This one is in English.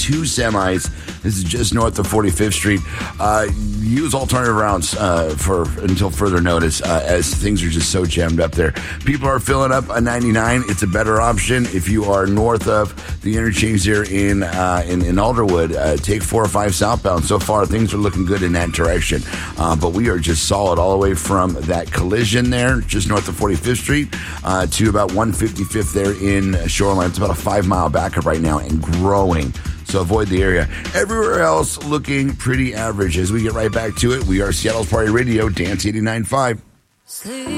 2 semis. This is just north of 45th Street. Use alternative routes until further notice, as things are just so jammed up there. People are filling up a 99. It's a better option if you are north of the interchange there in Alderwood. Take 405 southbound. So far, things are looking good in that direction. But we are just solid all the way from that collision there, just north of 45th Street, to about 155th there in Shoreline. It's about a 5-mile backup right now and growing. So avoid the area. Everywhere else looking pretty average. As we get right back to it, we are Seattle's Party Radio, Dance 89.5.